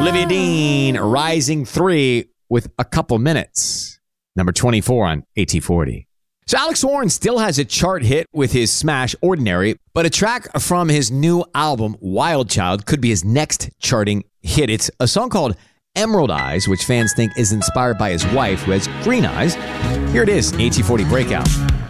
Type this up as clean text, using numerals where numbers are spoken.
Olivia Dean, Rising 3 with a couple minutes. Number 24 on AT40. So Alex Warren still has a chart hit with his smash Ordinary, but a track from his new album, Wild Child, could be his next charting hit. It's a song called Emerald Eyes, which fans think is inspired by his wife, who has green eyes. Here it is, AT40 Breakout.